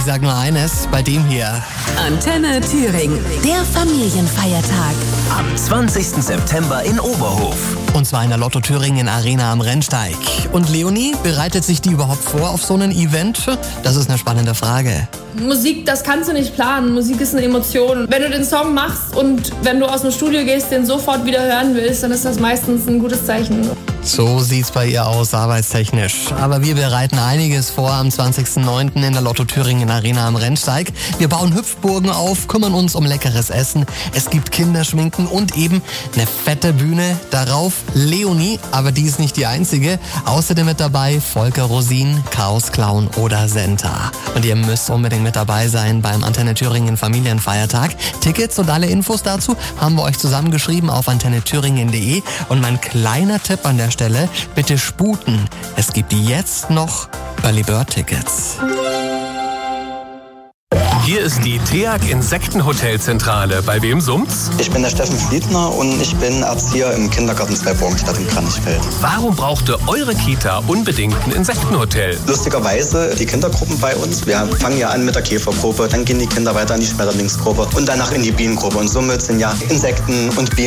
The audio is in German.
sag nur eines, bei dem hier. Antenne Thüringen, der Familienfeiertag. Am 20. September in Oberhof. Und zwar in der Lotto Thüringen Arena am Rennsteig. Und Leonie, bereitet sich die überhaupt vor auf so ein Event? Das ist eine spannende Frage. Musik, das kannst du nicht planen. Musik ist eine Emotion. Wenn du den Song machst und wenn du aus dem Studio gehst, den sofort wieder hören willst, dann ist das meistens ein gutes Zeichen. So sieht's bei ihr aus, arbeitstechnisch. Aber wir bereiten einiges vor am 20.09. in der Lotto Thüringen Arena am Rennsteig. Wir bauen Hüpfburgen auf, kümmern uns um leckeres Essen. Es gibt Kinderschminken und eben eine fette Bühne. Darauf Leonie, aber die ist nicht die einzige. Außerdem mit dabei Volker Rosin, Chaos Clown oder Senta. Und ihr müsst unbedingt mit dabei sein beim Antenne Thüringen Familienfeiertag. Tickets und alle Infos dazu haben wir euch zusammengeschrieben auf antennethüringen.de. Und mein kleiner Tipp an der Stelle, bitte sputen. Es gibt jetzt noch Early Bird Tickets. Hier ist die TEAG Insektenhotelzentrale. Bei wem summt's? Ich bin der Steffen Fliedner und ich bin Erzieher im Kindergarten Zweiburgenstadt in Kranichfeld. Warum brauchte eure Kita unbedingt ein Insektenhotel? Lustigerweise die Kindergruppen bei uns. Wir fangen ja an mit der Käfergruppe, dann gehen die Kinder weiter in die Schmetterlingsgruppe und danach in die Bienengruppe. Und somit sind ja Insekten und Bienen